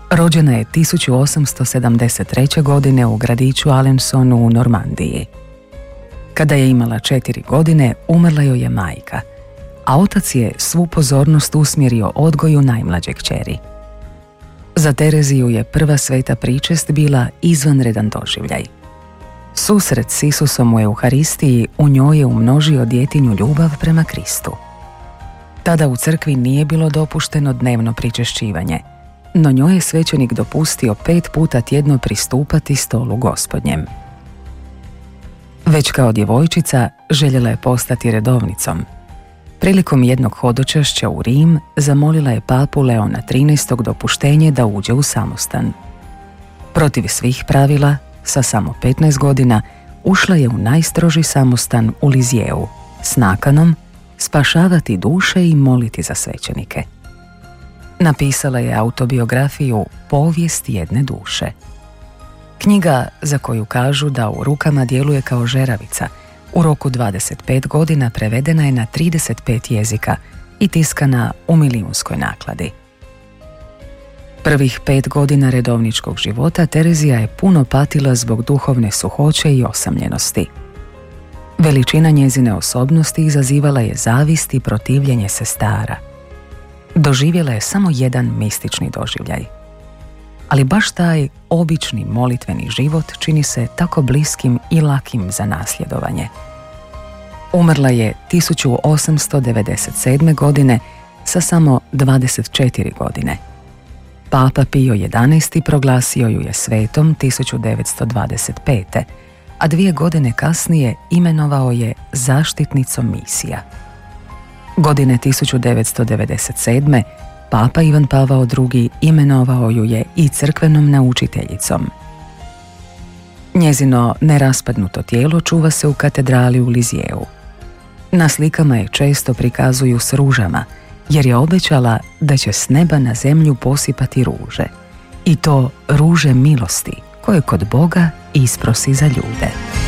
Rođena je 1873. godine u gradiću Alensonu u Normandiji. Kada je imala 4 godine, umrla joj je majka, a otac je svu pozornost usmjerio odgoju najmlađe kćeri. Za Tereziju je prva sveta pričest bila izvanredan doživljaj. Susret s Isusom u Euharistiji u njoj je umnožio djetinju ljubav prema Kristu. Tada u crkvi nije bilo dopušteno dnevno pričešćivanje, no njoj je svećenik dopustio 5 puta tjedno pristupati stolu Gospodnjem. Već kao djevojčica željela je postati redovnicom. Prilikom jednog hodočašća u Rim zamolila je papu Leona XIII dopuštenje da uđe u samostan. Protiv svih pravila, sa samo 15 godina, ušla je u najstroži samostan u Lizijeu s nakanom spašavati duše i moliti za svećenike. Napisala je autobiografiju Povijest jedne duše. Knjiga za koju kažu da u rukama djeluje kao žeravica, u roku 25 godina prevedena je na 35 jezika i tiskana u milijunskoj nakladi. Prvih 5 godina redovničkog života Terezija je puno patila zbog duhovne suhoće i osamljenosti. Veličina njezine osobnosti izazivala je zavist i protivljenje sestara. Doživjela je samo jedan mistični doživljaj. Ali baš taj obični molitveni život čini se tako bliskim i lakim za nasljedovanje. Umrla je 1897. godine sa samo 24 godine. Papa Pio XI proglasio ju je svetom 1925. a 2 godine kasnije imenovao je zaštitnicom misija. Godine 1997. Papa Ivan Pavao II imenovao ju je i crkvenom naučiteljicom. Njezino neraspadnuto tijelo čuva se u katedrali u Lizijeu. Na slikama je često prikazuju s ružama, jer je obećala da će s neba na zemlju posipati ruže. I to ruže milosti, koje kod Boga isprosi za ljude.